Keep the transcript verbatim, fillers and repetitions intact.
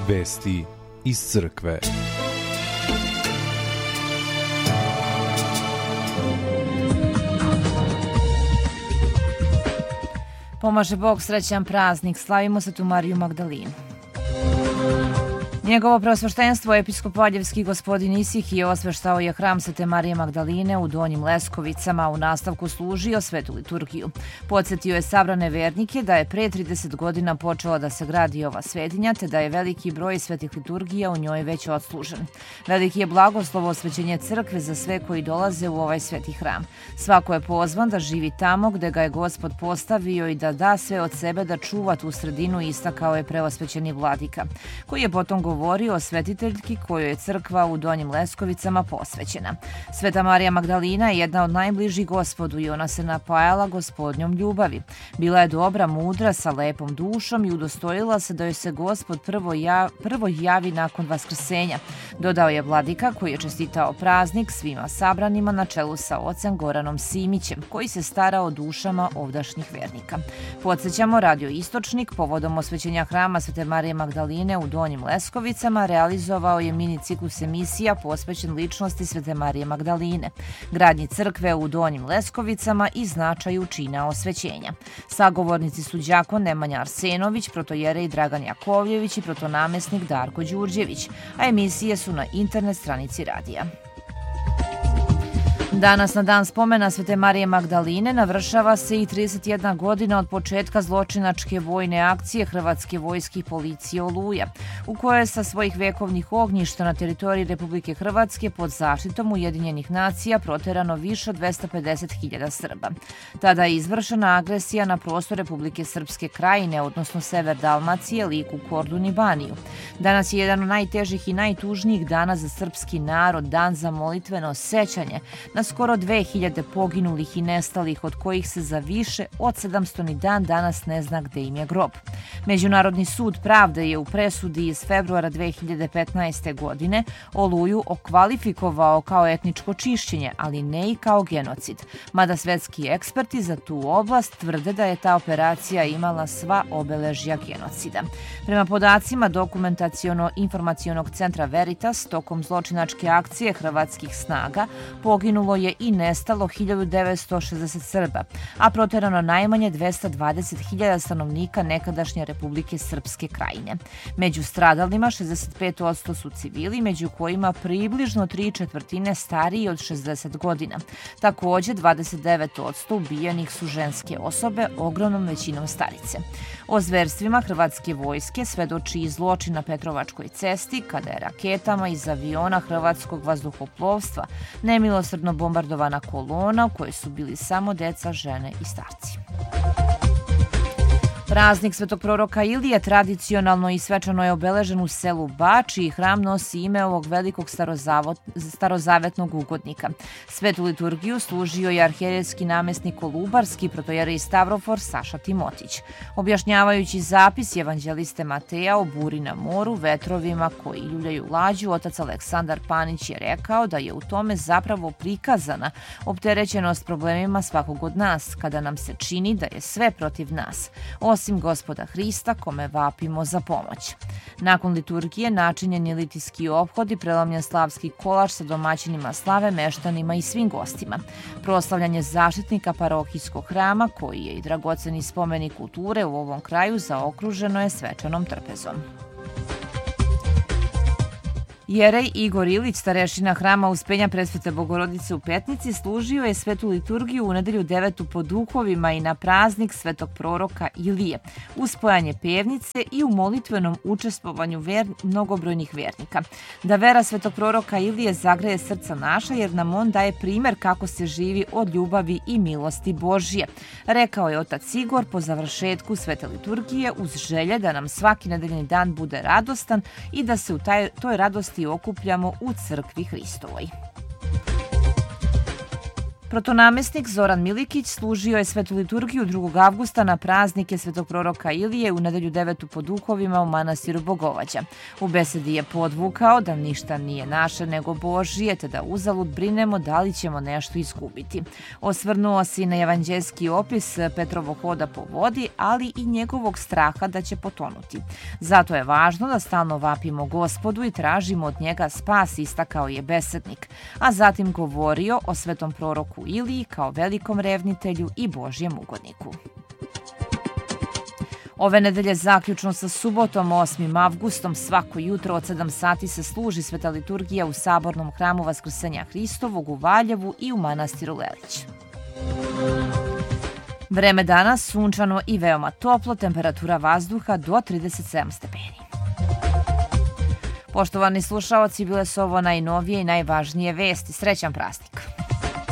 Vesti iz crkve. Pomaže Bog, srećan praznik, slavimo Svetu Mariju Magdalinu. Njegovo preosveštenstvo, episkop Valjevski gospodin Isihije, osveštao je hram Svete Marije Magdaline u Donjim Leskovicama, u nastavku služio svetu liturgiju. Podsjetio je sabrane vernike da je pre trideset godina počela da se gradi ova svetinja, te da je veliki broj svetih liturgija u njoj već odslužen. Veliki je blagoslov osvećenje crkve za sve koji dolaze u ovaj sveti hram. Svako je pozvan da živi tamo gde ga je Gospod postavio i da da sve od sebe da čuva tu sredinu, istakao je preosvećeni vladika, koji je potom govorio govorio o svetiteljki kojoj je crkva u Donjim Leskovicama posvećena. Sveta Marija Magdalina je jedna od najbližih Gospodu i ona se napajala Gospodnjom ljubavi. Bila je dobra, mudra, sa lepom dušom i udostojila se da joj se Gospod prvo, jav, prvo javi nakon vaskrsenja. Dodao je vladika koji je čestitao praznik svima sabranima na čelu sa ocem Goranom Simićem, koji se stara o dušama ovdašnjih vernika. Podsjećamo, Radio Istočnik povodom osvećenja hrama Svete Marije Magdaline u Donjim Leskovicama realizovao je mini ciklus emisija posvećen ličnosti Svete Marije Magdaline, gradnji crkve u Donjim Leskovicama i značaju čina osvećenja. Sagovornici su đakon Nemanja Arsenović, protojerej Dragan Jakovljević i protonamesnik Darko Đurđević, a emisije su na internet stranici radija. Danas, na dan spomena Svete Marije Magdaline, navršava se i trideset jedna godina od početka zločinačke vojne akcije Hrvatske vojske i policije Oluja, u kojoj je sa svojih vekovnih ognjišta na teritoriji Republike Hrvatske pod zaštitom Ujedinjenih nacija proterano više od dvesta pedeset hiljada Srba. Tada je izvršena agresija na prostor Republike Srpske Krajine, odnosno sever Dalmacije, Liku, Kordun i Baniju. Danas je jedan od najtežih i najtužnijih dana za srpski narod, dan za molitveno sećanje na skoro dve hiljade poginulih i nestalih, od kojih se za više od sedamsto ni dan danas ne zna gde im je grob. Međunarodni sud pravde je u presudi iz februara dve hiljade petnaeste. godine Oluju okvalifikovao kao etničko čišćenje, ali ne i kao genocid, mada svetski eksperti za tu oblast tvrde da je ta operacija imala sva obeležja genocida. Prema podacima Dokumentaciono-informacionog centra Veritas, tokom zločinačke akcije hrvatskih snaga poginulo je i nestalo hiljadu devetsto šezdeset Srba, a proterano najmanje dvesta dvadeset hiljada stanovnika nekadašnje Republike Srpske Krajine. Među stradalima šezdeset pet posto su civili, među kojima približno tri četvrtine stariji od šezdeset godina. Takođe, dvadeset devet posto ubijenih su ženske osobe, ogromnom većinom starice. O zverstvima hrvatske vojske svedoči i zločin na Petrovačkoj cesti, kada je raketama iz aviona hrvatskog vazduhoplovstva nemilosrdno bombardovana kolona u kojoj su bili samo deca, žene i starci. Praznik svetog proroka Ilije tradicionalno i svečano je obeležen u selu Bač i hram nosi ime ovog velikog starozavetnog ugodnika. Svetu liturgiju služio je arhijerejski namestnik Kolubarski, protojerej Stavrofor Saša Timotić. Objašnjavajući zapis evanđeliste Mateja o buri na moru, vetrovima koji ljuljaju lađu, otac Aleksandar Panić je rekao da je u tome zapravo prikazana opterećenost problemima svakog od nas, kada nam se čini da je sve protiv nas, osim Gospoda Hrista, kome vapimo za pomoć. Nakon liturgije načinjen je litijski ophod i prelomljen slavski kolač sa domaćinima slave, meštanima i svim gostima. Proslavljanje zaštitnika parohijskog hrama, koji je i dragoceni spomenik kulture u ovom kraju, zaokruženo je svečanom trpezom. Jerej Igor Ilić, starešina hrama Uspenja Presvete Bogorodice u Petnici, služio je svetu liturgiju u nedelju devetu po duhovima i na praznik svetog proroka Ilije, uz spojanje pevnice i u molitvenom učestvovanju ver, mnogobrojnih vernika. Da vera svetog proroka Ilije zagreje srca naša, jer nam on daje primer kako se živi od ljubavi i milosti Božije, rekao je otac Igor po završetku svete liturgije, uz želje da nam svaki nedeljni dan bude radostan i da se u taj, toj radosti okupljamo u crkvi Hristovoj. Protonamestnik Zoran Milikić služio je svetu liturgiju drugog avgusta na praznike svetog proroka Ilije u nedelju devetu po duhovima u manastiru Bogovađa. U besedi je podvukao da ništa nije naše nego Božije, te da uzalud brinemo da li ćemo nešto izgubiti. Osvrnuo se i na evanđeljski opis Petrovog hoda po vodi, ali i njegovog straha da će potonuti. Zato je važno da stalno vapimo Gospodu i tražimo od njega spas, istakao je besednik, a zatim govorio o svetom proroku Iliji kao velikom revnitelju i Božjem ugodniku. Ove nedelje zaključno sa subotom osmim avgustom svako jutro od sedam sati se služi sveta liturgija u Sabornom hramu Vaskrsenja Hristovog u Valjevu i u manastiru Lelić. Vreme danas sunčano i veoma toplo, temperatura vazduha do trideset sedam stepeni. Poštovani slušaoci, bile su ovo najnovije i najvažnije vesti. Srećan praznik!